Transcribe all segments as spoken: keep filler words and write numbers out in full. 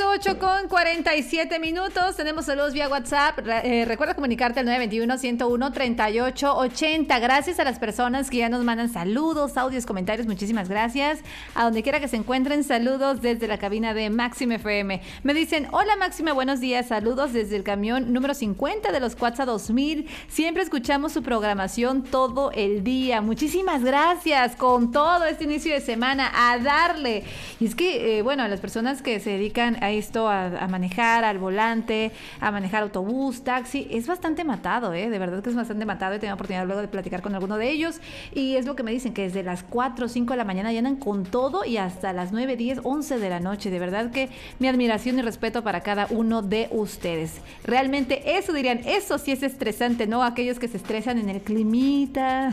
ocho con cuarenta y siete minutos. Tenemos saludos vía WhatsApp. Eh, recuerda comunicarte al nueve dos uno, uno cero uno, treinta y ocho ochenta. Gracias a las personas que ya nos mandan saludos, audios, comentarios. Muchísimas gracias. A donde quiera que se encuentren, saludos desde la cabina de Máxima F M. Me dicen, hola Máxima, buenos días. Saludos desde el camión número cincuenta de los Cuatza dos mil. Siempre escuchamos su programación todo el día. Muchísimas gracias. Con todo este inicio de semana, a darle. Y es que, eh, bueno, las personas que se dedican a esto, a, a manejar al volante, a manejar autobús, taxi, es bastante matado, ¿eh? De verdad que es bastante matado. He tenido oportunidad luego de platicar con alguno de ellos y es lo que me dicen, que desde las cuatro o cinco de la mañana ya andan con todo y hasta las nueve, diez, once de la noche. De verdad que mi admiración y respeto para cada uno de ustedes. Realmente eso dirían, eso sí es estresante, ¿no? Aquellos que se estresan en el climita,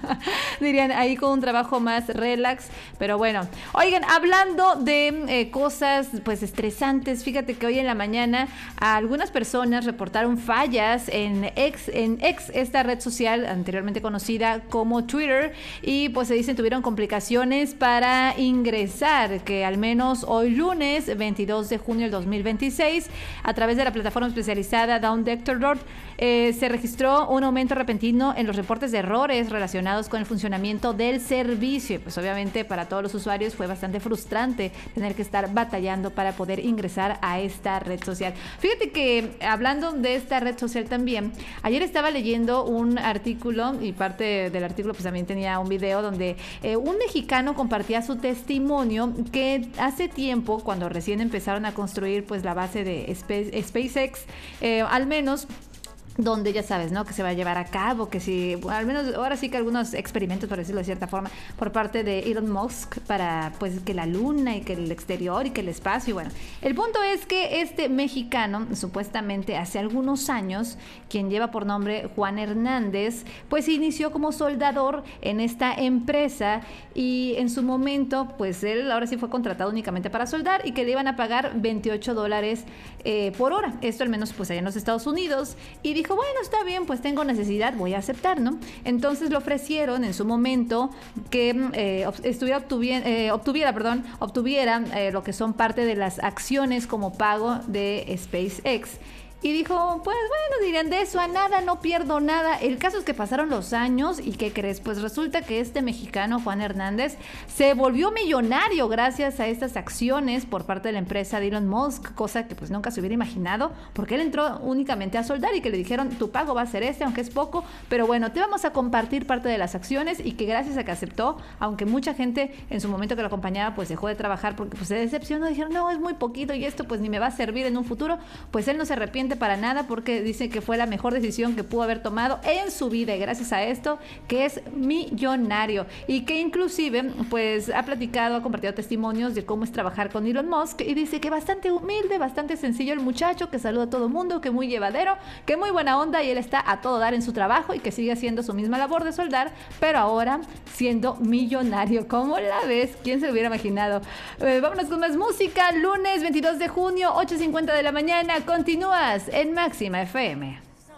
dirían ahí con un trabajo más relax, pero bueno. Oigan, hablando de eh, cosas pues estresantes, fíjate que hoy en la mañana algunas personas reportaron fallas en X, en X, esta red social anteriormente conocida como Twitter, y pues se dicen tuvieron complicaciones para ingresar, que al menos hoy lunes veintidós de junio del dos mil veintiséis, a través de la plataforma especializada Downdetector, eh, se registró un aumento repentino en los reportes de errores relacionados con el funcionamiento del servicio. Pues obviamente para todos los usuarios fue bastante frustrante tener que estar batallando para poder ingresar a esta red social. Fíjate que hablando de esta red social también, ayer estaba leyendo un artículo y parte del artículo pues también tenía un video donde eh, un mexicano compartía su testimonio que hace tiempo, cuando recién empezaron a construir pues la base de Space, SpaceX, eh, al menos donde ya sabes, ¿no? Que se va a llevar a cabo, que si, bueno, al menos ahora sí que algunos experimentos, por decirlo de cierta forma, por parte de Elon Musk para, pues, que la luna y que el exterior y que el espacio, y bueno. El punto es que este mexicano, supuestamente hace algunos años, quien lleva por nombre Juan Hernández, pues inició como soldador en esta empresa y en su momento, pues él ahora sí fue contratado únicamente para soldar y que le iban a pagar veintiocho dólares eh, por hora. Esto al menos pues allá en los Estados Unidos. Y dijo, Dijo, bueno, está bien, pues tengo necesidad, voy a aceptar, ¿no? Entonces le ofrecieron en su momento que eh, estuviera obtuviera, eh, obtuviera, perdón, obtuviera eh, lo que son parte de las acciones como pago de SpaceX. Y dijo, pues bueno, dirían, de eso a nada, no pierdo nada. El caso es que pasaron los años y ¿qué crees? Pues resulta que este mexicano, Juan Hernández, se volvió millonario gracias a estas acciones por parte de la empresa de Elon Musk, cosa que pues nunca se hubiera imaginado, porque él entró únicamente a soldar y que le dijeron, tu pago va a ser este, aunque es poco, pero bueno, te vamos a compartir parte de las acciones, y que gracias a que aceptó, aunque mucha gente en su momento que lo acompañaba pues dejó de trabajar porque pues se decepcionó, dijeron, no, es muy poquito y esto pues ni me va a servir en un futuro, pues él no se arrepiente para nada porque dice que fue la mejor decisión que pudo haber tomado en su vida y gracias a esto que es millonario, y que inclusive pues ha platicado, ha compartido testimonios de cómo es trabajar con Elon Musk, y dice que bastante humilde, bastante sencillo el muchacho, que saluda a todo mundo, que muy llevadero, que muy buena onda, y él está a todo dar en su trabajo y que sigue haciendo su misma labor de soldar, pero ahora siendo millonario. ¿Cómo la ves? ¿Quién se lo hubiera imaginado? Eh, vámonos con más música. Lunes veintidós de junio, ocho cincuenta de la mañana. Continúas en Máxima F M.